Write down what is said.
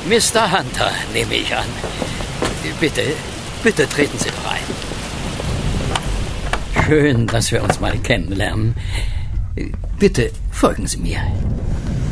Mr. Hunter, nehme ich an. Bitte treten Sie doch ein. Schön, dass wir uns mal kennenlernen. Bitte folgen Sie mir.